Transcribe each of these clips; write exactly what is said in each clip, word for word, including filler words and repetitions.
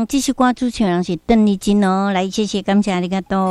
听这首歌主唱人是邓丽君哦，来谢谢感谢你个多。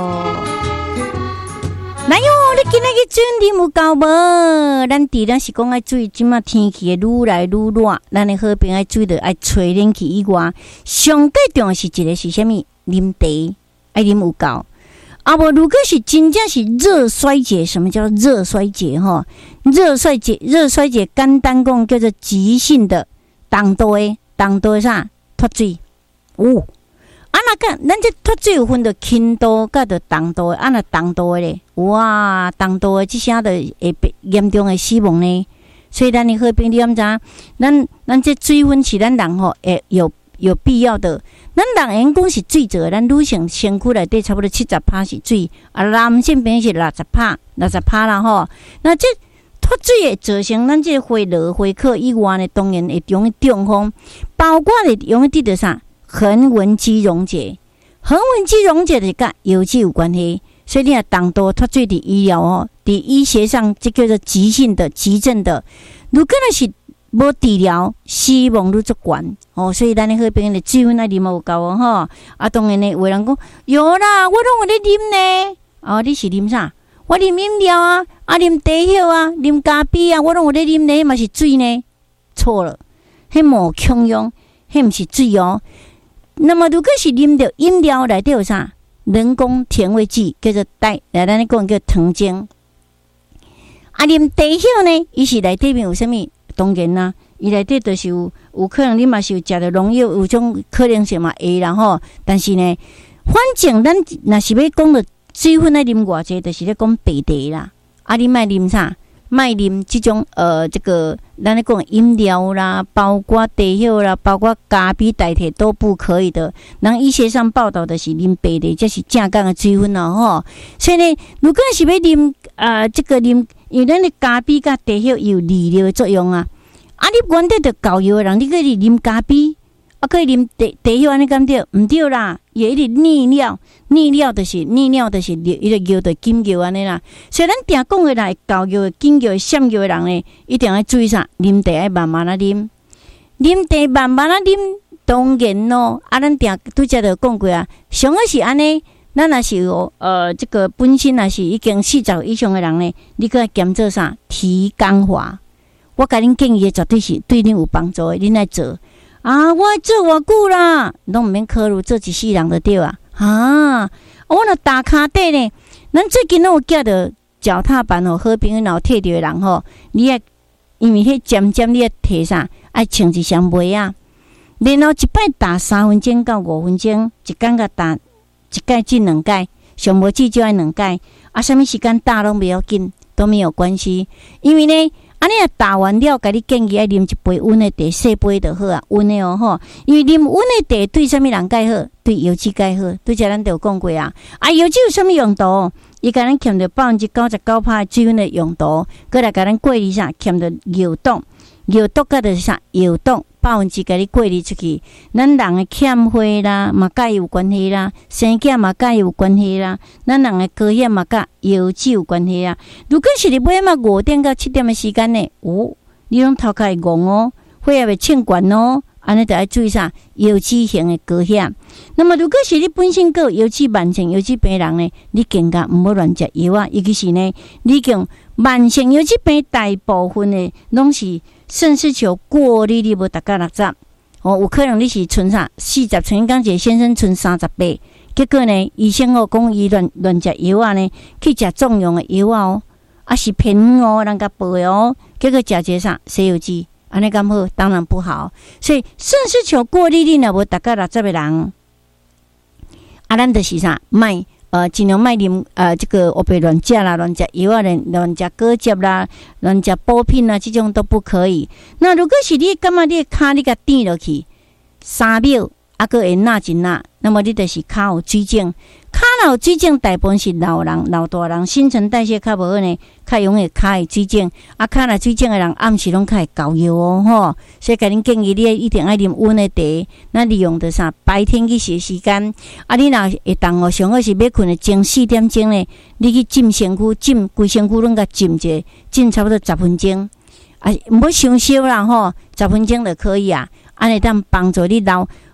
来哟，你今日去水啉有够无？咱除了是讲爱水，即马天气愈来愈热，咱的河边爱水着爱吹冷气以外，上最重要是一个是啥物？啉茶，爱啉有够。啊无，如果是真正是热衰竭，什么叫热衰竭？吼，热衰竭，热衰竭，简单讲叫做急性的冻多的，冻多的啥？脱水。哦，啊那个，咱这脱水有分着轻度甲着重度的，啊那重度的咧，哇，重度的即下着会严重的死亡呢。所以咱的河边，你敢知？咱咱这水分是咱人吼，会有有必要的。咱人员讲是水做，咱女性身躯内底差不多七十趴是水，啊，男性平是六十趴，六十趴啦吼。那这脱水会造成咱这回热回客以外呢，当然会容易中风，包括会容易得到啥横纹肌溶解。横纹肌溶解的甲油脂有关系，所以你若重度脱水伫医疗哦，伫医学上这叫做急性的、急症的。如果若是无治疗，死亡率足悬哦，所以咱的河边的水分啊，啉有够哦吼。啊，当然呢，有人讲有啦，我拢有咧啉呢。哦，你是啉啥？我啉饮料啊，啊啉茶叶啊，啉咖啡啊，我拢有咧啉呢，嘛是水呢？错了，迄无强用，迄毋是水哦。那么如果是啉着饮料内底有啥？人工甜味剂叫做代，来咱咧讲叫糖精。啊，啉茶叶呢，伊是内底面有啥物？当然啦，伊内底就是有有可能你嘛是有食着农药，有种可能性嘛会啦吼。但是呢，反正咱若是要讲着水分来啉偌济，就是咧讲白茶啦。啊，你莫啉啥？莫啉即种呃，这个咱咧讲饮料啦，包括茶叶啦，包括咖啡代替都不可以的。人医学上报道的是啉白茶，这是正港的水分咯吼。所以呢，如果是要啉呃，这个啉。因为咱的咖啡甲茶叶有利尿的作用啊，啊，你原底着高油的人，你可以啉咖啡，啊，可以啉茶茶叶，安尼敢对？毋对啦，也一直利尿，利尿就是利尿就是伊个尿着紧尿安尼啦。所以咱定讲的啦，高油的、紧尿的、闪尿的人呢，一定要注意啥？啉茶要慢慢啊啉，啉茶慢慢啊啉，当然咯。啊，咱定拄则着讲过啊，上好是安尼。咱若是有呃，这个本身若是已经四十以上的人呢，你搁兼做啥提肛化？我甲恁建议的绝对是对恁有帮助的，恁来做啊！我做偌久啦，拢毋免考虑做一世人就对啊！啊，我若打骹底呢，咱最近拢有叫着脚踏板哦，好朋友然后摕着的人吼，你也因为迄渐渐你也摕啥，爱穿一双袜啊，然后一摆打三分钟到五分钟，一工甲打。一盖至两盖，上无至就爱两盖。啊，什么时间打拢不要紧，都没有关系。因为呢，安尼啊打完了，甲你建议爱啉一杯温的茶，细杯就好啊，温的哦吼。因为啉温的茶对什么人介好？对油脂介好。对遮咱都有讲过啊。啊，油脂有什么用途？伊甲咱欠着百分之九十九趴水分的用途，过来甲咱过滤啥？欠着药毒，药毒甲着啥？药毒。百分之甲你过滤出去，咱人的欠血啦，嘛甲有关系啦；生囝嘛甲有关系啦。咱人的高血嘛甲油脂有关系啊。如果是你买嘛五点到七点的时间呢，哦，你拢头壳会戆哦，血也会称悬哦，安尼就要注意啥？油脂型的高血。那么如果是你本身个油脂慢性油脂病人呢，你更加毋好乱食药啊。尤其是呢，你讲慢性油脂病大部分的拢是。肾丝球过滤率无达到六十，哦，有可能你是存啥四十，像刚一个先生存三十八，结果呢，医生哦讲伊乱乱食药啊呢，去食重用的药啊哦，啊是骗哦，人家报的哦，结果食一个啥西药剂，安尼敢好？当然不好。所以肾丝球过滤率若无达到六十的人，啊，咱就是啥卖。呃，尽量卖啉呃，这个我别乱食啦，乱食药啊，乱乱食果汁啦，乱食补品啦，这种都不可以。那如果是你感觉你的骹你甲垫落去三秒，啊，个会纳一纳，那么你就是骹有水肿。骹有水肿，大部分是老人、老大人新陈代谢较无好呢，较容易骹会水肿。啊，骹若水肿的人暗时拢较会高药哦，吼。所以，甲恁建议你一定爱啉温的茶。那利用的啥白天去洗时间，啊，你若会当哦，上好是要困的前四点钟呢，你去浸身躯，浸规身躯拢甲浸者，浸差不多十分钟。啊，毋好伤烧啦吼，十分钟就可以啊。安尼当帮助你老。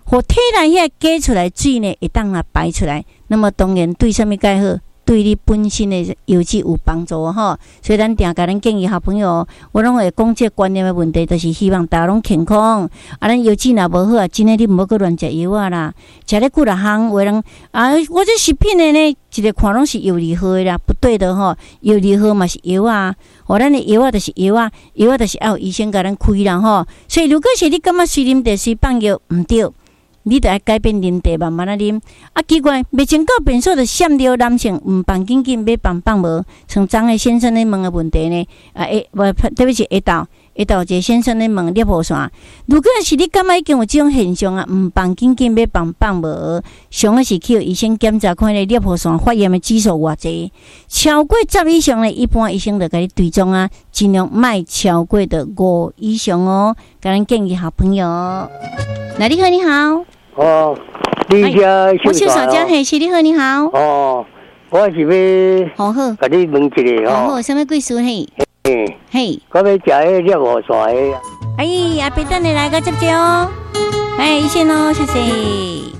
互体内遐加出来水呢，会当啊排出来。那么当然对啥物介好？对你本身的油脂有帮助吼。所以咱定甲咱建议好朋友，我拢会讲这观念的问题，就是希望大家拢健康。啊，咱油脂若无好啊，真诶你毋好搁乱食药啊啦，食咧几若项，有人啊，我这食品的呢，一个看拢是药理好的啦，不对的吼。药理好嘛是药啊，哦，咱的药啊就是药啊，药啊就是要有医生甲咱开啦吼。所以如果是你感觉随啉茶随放药毋对，你得爱改变啉茶，慢慢啊啉。啊，奇怪，未前到变数的闪着男性毋放紧紧，要放放无？像张个先生咧问的问题呢？啊，诶，无对不起，下道下道一个先生咧问裂喉线。如果是你感觉已经有这种现象啊，毋放紧紧，要放放无？上个是去医生检查看咧裂喉线发炎的指数偌济，超过十以上咧，一般医生就甲你追踪啊，尽量卖超过的五以上哦。甲咱建议好朋友，那你好，你好。 哦，你家我小小家嘿，是你好，你好。 哦，我是要好好， 甲你问一个好好，什么贵事嘿？ 嘿， 嘿， 我要食迄热河线的。 哎，阿伯等你来个接接哦。哎，一线哦，谢谢。